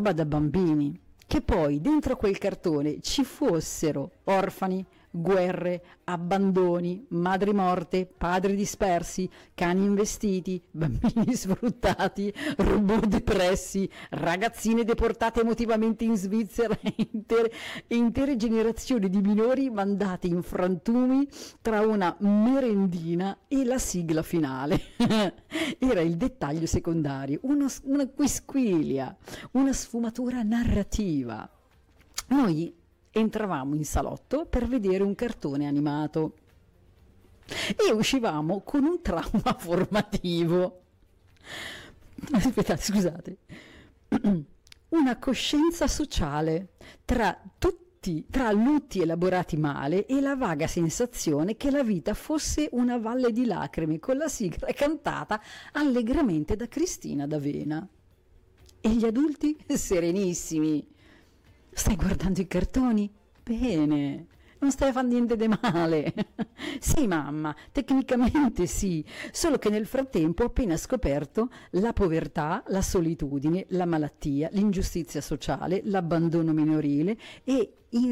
roba da bambini. Che poi dentro quel cartone ci fossero orfani, guerre, abbandoni, madri morte, padri dispersi, cani investiti, bambini sfruttati, robot depressi, ragazzine deportate emotivamente in Svizzera e intere generazioni di minori mandati in frantumi tra una merendina e la sigla finale. Era il dettaglio secondario, una quisquilia, una sfumatura narrativa. Noi entravamo in salotto per vedere un cartone animato e uscivamo con un trauma formativo. Aspettate, scusate. Una coscienza sociale tra lutti elaborati male e la vaga sensazione che la vita fosse una valle di lacrime con la sigla cantata allegramente da Cristina D'Avena. E gli adulti serenissimi. Stai guardando i cartoni? Bene, non stai facendo niente di male. Sì, mamma, tecnicamente sì, solo che nel frattempo ho appena scoperto la povertà, la solitudine, la malattia, l'ingiustizia sociale, l'abbandono minorile e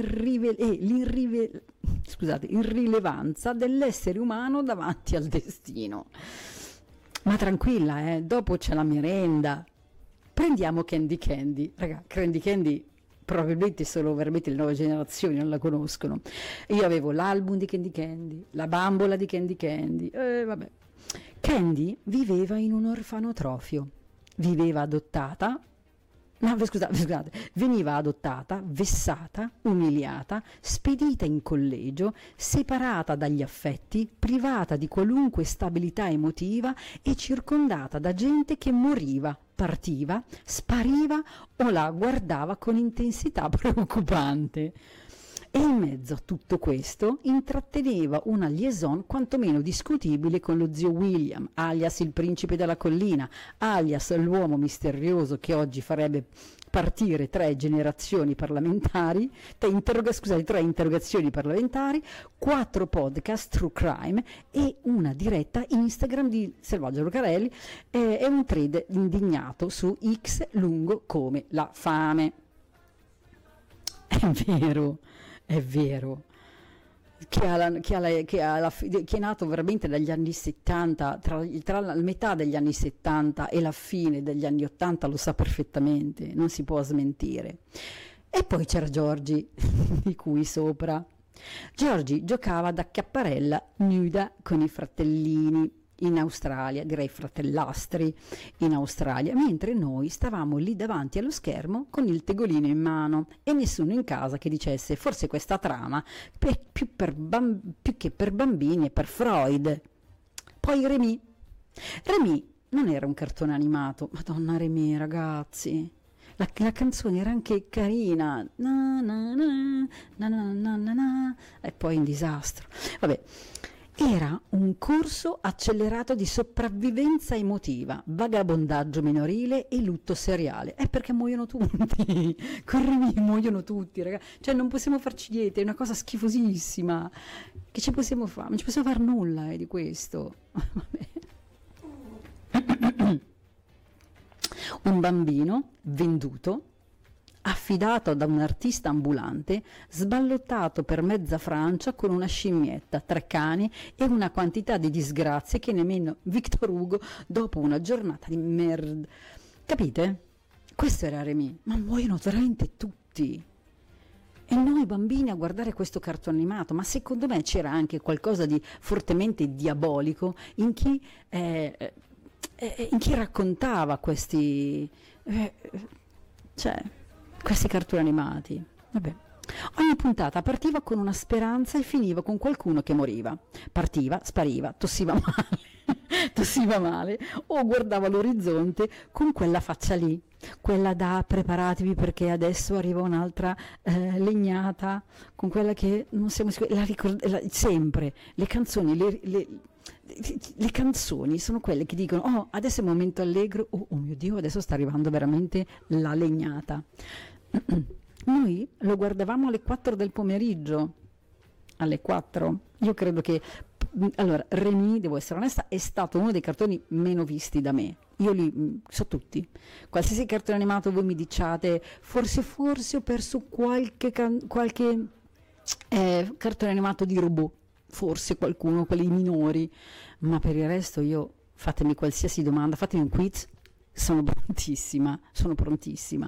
l'irrilevanza dell'essere umano davanti al destino. Ma tranquilla, dopo c'è la merenda. Prendiamo Candy Candy. Raga, Candy Candy probabilmente solo veramente le nuove generazioni non la conoscono. Io avevo l'album di Candy Candy, la bambola di Candy Candy, vabbè. Candy viveva in un orfanotrofio, veniva adottata, vessata, umiliata, spedita in collegio, separata dagli affetti, privata di qualunque stabilità emotiva e circondata da gente che moriva, partiva, spariva o la guardava con intensità preoccupante. E in mezzo a tutto questo intratteneva una liaison quantomeno discutibile con lo zio William, alias il principe della collina, alias l'uomo misterioso che oggi farebbe partire 3 generazioni parlamentari, 3 interrogazioni parlamentari, 4 podcast true crime e una diretta Instagram di Selvaggio Lucarelli e un thread indignato su X lungo come la fame. È vero, che è nato veramente dagli anni 70, tra la metà degli anni 70 e la fine degli anni 80, lo sa perfettamente, non si può smentire. E poi c'era Giorgi, di cui sopra. Giorgi giocava da chiapparella nuda con i fratellini in Australia, direi fratellastri in Australia, mentre noi stavamo lì davanti allo schermo con il tegolino in mano e nessuno in casa che dicesse forse questa trama più che per bambini è per Freud. Poi Remy non era un cartone animato, madonna Remy, ragazzi, la canzone era anche carina, na, na, na, na, na, na, na, na, e poi un disastro, vabbè. Era un corso accelerato di sopravvivenza emotiva, vagabondaggio minorile e lutto seriale. È perché muoiono tutti, con Remy muoiono tutti, ragazzi. Cioè non possiamo farci niente, è una cosa schifosissima. Che ci possiamo fare? Non ci possiamo fare nulla di questo. Vabbè. Un bambino venduto, affidato da un artista ambulante, sballottato per mezza Francia con una scimmietta, 3 cani e una quantità di disgrazie che nemmeno Victor Hugo dopo una giornata di merda. Capite? Questo era Remy, ma muoiono veramente tutti. E noi bambini a guardare questo cartone animato, ma secondo me c'era anche qualcosa di fortemente diabolico in chi raccontava questi cartoni animati. Vabbè. Ogni puntata partiva con una speranza e finiva con qualcuno che moriva. Partiva, spariva, tossiva male o guardava l'orizzonte con quella faccia lì, quella da preparatevi perché adesso arriva un'altra legnata, con quella che non siamo sicuri, sempre le canzoni, le canzoni sono quelle che dicono oh adesso è un momento allegro, oh mio Dio adesso sta arrivando veramente la legnata. Noi lo guardavamo alle 4 del pomeriggio, alle 4. Io credo che, allora, Remy, devo essere onesta, è stato uno dei cartoni meno visti da me, io li so tutti. Qualsiasi cartone animato voi mi diciate, forse ho perso qualche cartone animato di robot, forse qualcuno, quelli minori, ma per il resto io, fatemi qualsiasi domanda, fatemi un quiz, sono prontissima, sono prontissima.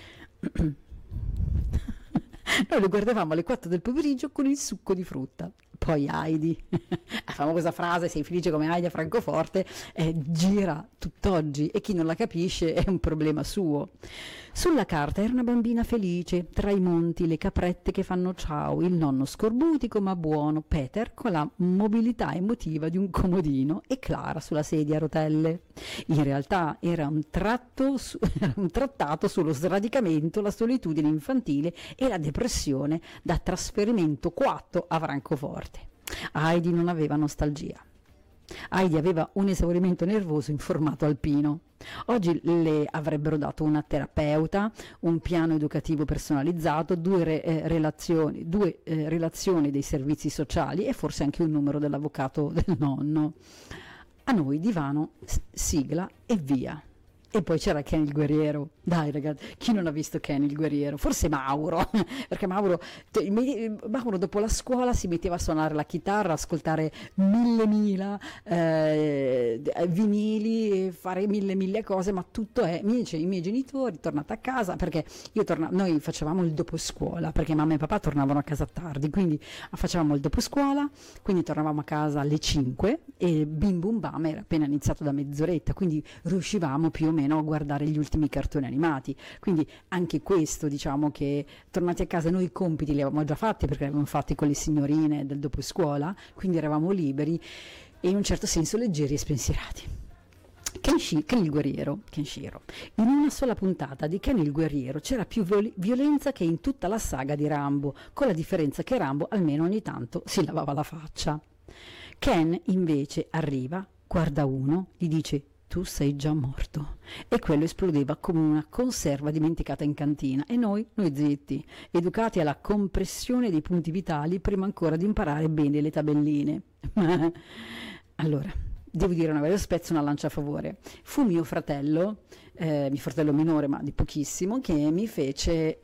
Noi lo guardavamo alle 4 del pomeriggio con il succo di frutta. Poi Heidi, la famosa frase, sei felice come Heidi a Francoforte, gira tutt'oggi e chi non la capisce è un problema suo. Sulla carta era una bambina felice, tra i monti, le caprette che fanno ciao, il nonno scorbutico ma buono, Peter con la mobilità emotiva di un comodino e Clara sulla sedia a rotelle. In realtà era un trattato sullo sradicamento, la solitudine infantile e la depressione da trasferimento coatto a Francoforte. Heidi non aveva nostalgia. Heidi aveva un esaurimento nervoso in formato alpino. Oggi le avrebbero dato una terapeuta, un piano educativo personalizzato, due relazioni dei servizi sociali e forse anche un numero dell'avvocato del nonno. A noi divano, sigla e via. E poi c'era Ken il guerriero. Dai ragazzi, chi non ha visto Ken il guerriero? Forse Mauro, perché Mauro dopo la scuola si metteva a suonare la chitarra, ascoltare mille vinili, fare mille cose, ma tutto è, i miei genitori, tornati a casa, perché noi facevamo il dopo scuola, perché mamma e papà tornavano a casa tardi, quindi facevamo il dopo scuola, quindi tornavamo a casa alle 5 e Bim Bum Bam era appena iniziato da mezz'oretta, quindi riuscivamo più o meno a guardare gli ultimi cartoni animati. Quindi anche questo, diciamo che tornati a casa noi i compiti li avevamo già fatti perché li avevamo fatti con le signorine del dopo scuola, quindi eravamo liberi e in un certo senso leggeri e spensierati. Ken il guerriero, Kenshiro. In una sola puntata di Ken il guerriero c'era più violenza che in tutta la saga di Rambo, con la differenza che Rambo almeno ogni tanto si lavava la faccia. Ken invece arriva, guarda uno, gli dice tu sei già morto, e quello esplodeva come una conserva dimenticata in cantina e noi zitti, educati alla compressione dei punti vitali prima ancora di imparare bene le tabelline. Allora, devo dire una cosa, spezzo una lancia a favore. Fu mio fratello minore ma di pochissimo, che mi fece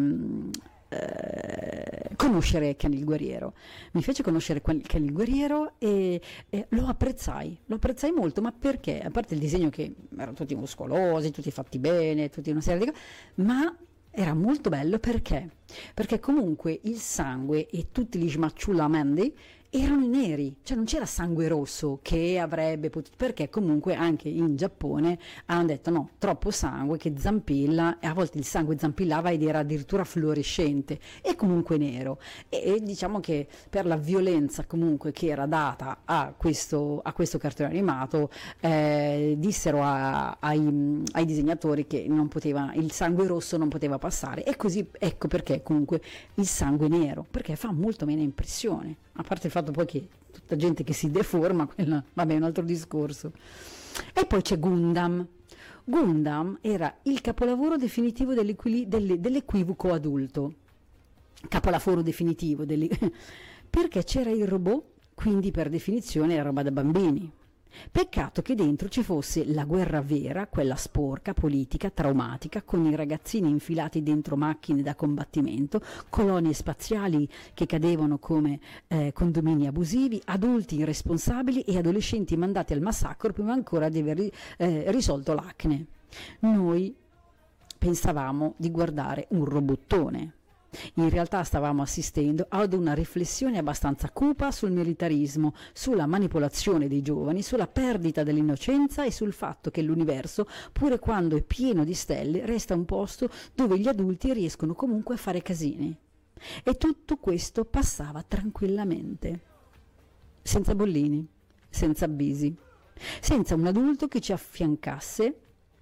conoscere Ken il guerriero. Mi fece conoscere Ken il guerriero e lo apprezzai molto, ma perché? A parte il disegno che erano tutti muscolosi, tutti fatti bene, tutti una serie di cose, ma era molto bello perché comunque il sangue e tutti gli smaciulamenti erano neri, cioè non c'era sangue rosso che avrebbe potuto, perché comunque anche in Giappone hanno detto no, troppo sangue che zampilla, e a volte il sangue zampillava ed era addirittura fluorescente e comunque nero, e diciamo che per la violenza comunque che era data a questo cartone animato, dissero ai disegnatori che non poteva, il sangue rosso non poteva passare, e così ecco perché comunque il sangue nero, perché fa molto meno impressione, a parte il fatto poi che tutta gente che si deforma, quella, vabbè, è un altro discorso. E poi c'è Gundam. Gundam era il capolavoro definitivo dell'equivoco adulto, capolavoro definitivo perché c'era il robot, quindi per definizione era roba da bambini. Peccato che dentro ci fosse la guerra vera, quella sporca, politica, traumatica, con i ragazzini infilati dentro macchine da combattimento, colonie spaziali che cadevano come condomini abusivi, adulti irresponsabili e adolescenti mandati al massacro prima ancora di aver risolto l'acne. Noi pensavamo di guardare un robottone. In realtà stavamo assistendo ad una riflessione abbastanza cupa sul militarismo, sulla manipolazione dei giovani, sulla perdita dell'innocenza e sul fatto che l'universo, pure quando è pieno di stelle, resta un posto dove gli adulti riescono comunque a fare casini. E tutto questo passava tranquillamente, senza bollini, senza avvisi, senza un adulto che ci affiancasse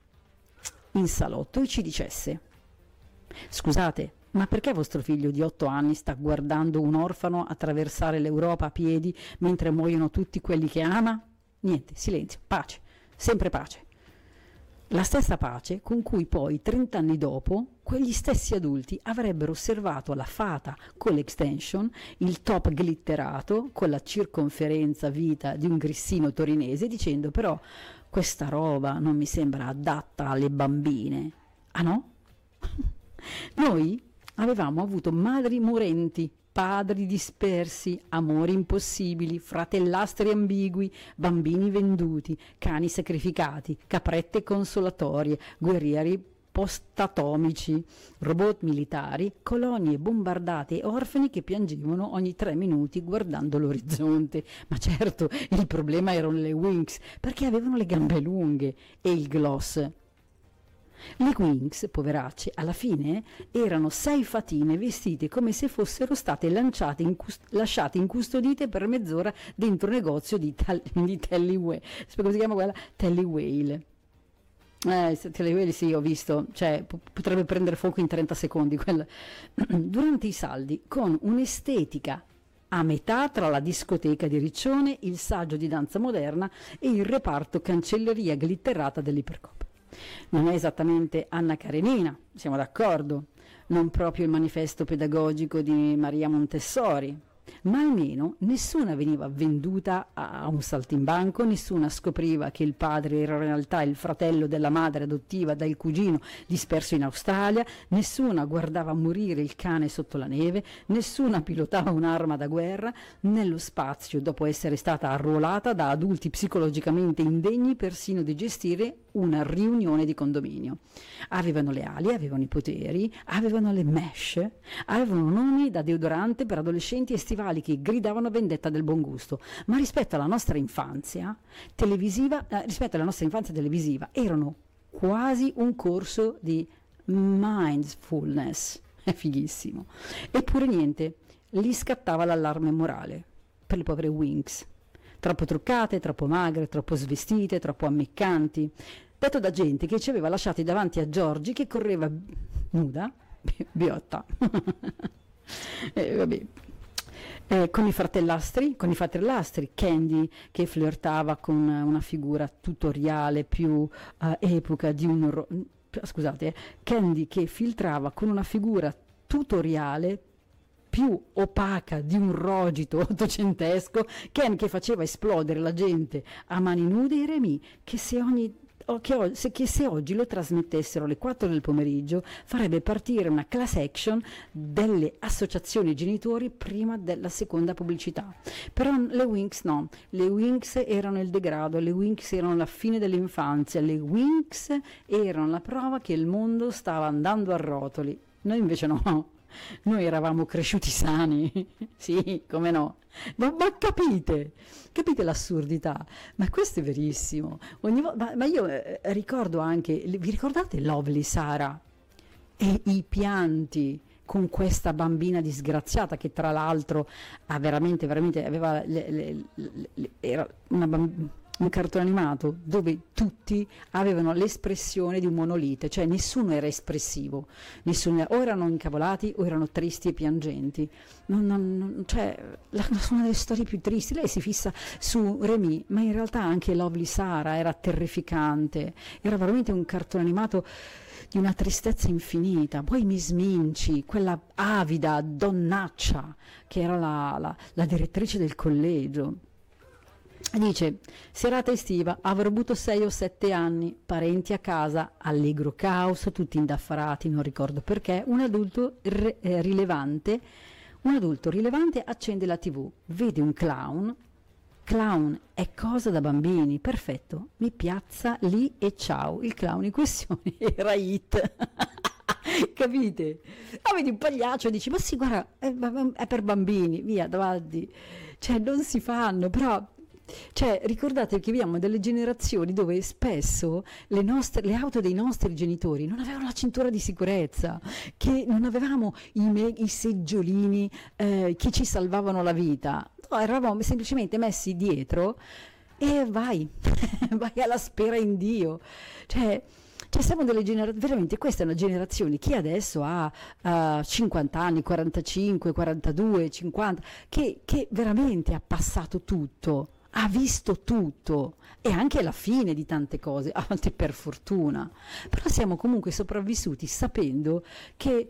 in salotto e ci dicesse: scusate, ma perché vostro figlio di 8 anni sta guardando un orfano attraversare l'Europa a piedi mentre muoiono tutti quelli che ama? Niente, silenzio, pace, sempre pace. La stessa pace con cui poi, 30 anni dopo, quegli stessi adulti avrebbero osservato la fata con l'extension, il top glitterato, con la circonferenza vita di un grissino torinese, dicendo però questa roba non mi sembra adatta alle bambine. Ah no? Noi avevamo avuto madri morenti, padri dispersi, amori impossibili, fratellastri ambigui, bambini venduti, cani sacrificati, caprette consolatorie, guerrieri post-atomici, robot militari, colonie bombardate e orfani che piangevano ogni 3 minuti guardando l'orizzonte. Ma certo, il problema erano le Winx, perché avevano le gambe lunghe e il gloss. Le Winx, poveracce, alla fine erano 6 fatine vestite come se fossero state lasciate incustodite per mezz'ora dentro un negozio di Telly Whale. Come si chiama quella? Telly Whale. Telly Whale, sì, ho visto, cioè potrebbe prendere fuoco in 30 secondi quella. Durante i saldi, con un'estetica a metà tra la discoteca di Riccione, il saggio di danza moderna e il reparto cancelleria glitterata dell'Ipercoop. Non è esattamente Anna Karenina, siamo d'accordo, non proprio il manifesto pedagogico di Maria Montessori, ma almeno nessuna veniva venduta a un saltimbanco, nessuna scopriva che il padre era in realtà il fratello della madre adottiva dal cugino disperso in Australia, nessuna guardava morire il cane sotto la neve, nessuna pilotava un'arma da guerra nello spazio dopo essere stata arruolata da adulti psicologicamente indegni persino di gestire una riunione di condominio. Avevano le ali, avevano i poteri, avevano le mesh, avevano nomi da deodorante per adolescenti e stivali che gridavano vendetta del buon gusto, ma rispetto alla nostra infanzia televisiva, erano quasi un corso di mindfulness. È fighissimo. Eppure niente, lì scattava l'allarme morale per le povere Winx. Troppo truccate, troppo magre, troppo svestite, troppo ammiccanti. Detto da gente che ci aveva lasciati davanti a Giorgi che correva nuda, biotta, vabbè. Con i fratellastri, Candy che flirtava con una figura tutoriale più epoca di un... Candy che filtrava con una figura tutoriale più opaca di un rogito ottocentesco, Ken che faceva esplodere la gente a mani nude e Remy che se oggi lo trasmettessero alle 4 del pomeriggio farebbe partire una class action delle associazioni genitori prima della seconda pubblicità. Però le Winx no, le Winx erano il degrado, le Winx erano la fine dell'infanzia, le Winx erano la prova che il mondo stava andando a rotoli. Noi invece no. Noi eravamo cresciuti sani, sì, come no, ma capite l'assurdità? Ma questo è verissimo. Ma io ricordo anche, vi ricordate Lovely Sara e i pianti con questa bambina disgraziata che tra l'altro veramente aveva era un cartone animato dove tutti avevano l'espressione di un monolite, cioè nessuno era espressivo, o erano incavolati o erano tristi e piangenti. Cioè, una delle storie più tristi. Lei si fissa su Remy, ma in realtà anche Lovely Sara era terrificante, era veramente un cartone animato di una tristezza infinita. Poi Miss Minci, quella avida donnaccia che era la direttrice del collegio. Dice, serata estiva, avrò avuto 6 o 7 anni, parenti a casa, allegro caos, tutti indaffarati, non ricordo perché, un adulto rilevante accende la TV, vede un clown è cosa da bambini, perfetto, mi piazza lì e ciao, il clown in questione era It. Capite? Vedi un pagliaccio e dici, ma sì, guarda, è per bambini, via, davanti. Cioè, non si fanno, però... Cioè, ricordate che viviamo delle generazioni dove spesso le auto dei nostri genitori non avevano la cintura di sicurezza, che non avevamo i seggiolini che ci salvavano la vita, no, eravamo semplicemente messi dietro e vai alla spera in Dio. Cioè siamo delle generazioni, veramente questa è una generazione, chi adesso ha 50 anni, 45, 42, 50, che veramente ha passato tutto, ha visto tutto e anche la fine di tante cose, a volte per fortuna, però siamo comunque sopravvissuti sapendo che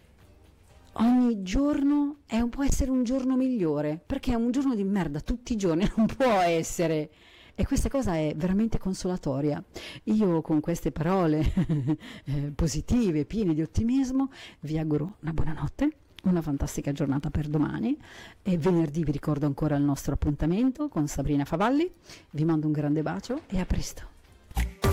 ogni giorno può essere un giorno migliore, perché è un giorno di merda tutti i giorni, non può essere. e questa cosa è veramente consolatoria. Io con queste parole positive, piene di ottimismo, vi auguro una buona notte, una fantastica giornata per domani, e venerdì vi ricordo ancora il nostro appuntamento con Sabrina Favalli. Vi mando un grande bacio e a presto.